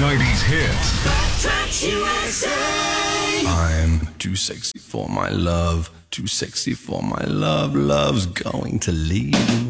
90s hits. Tracks USA. I'm too sexy for my love, too sexy for my love. Love's going to leave me.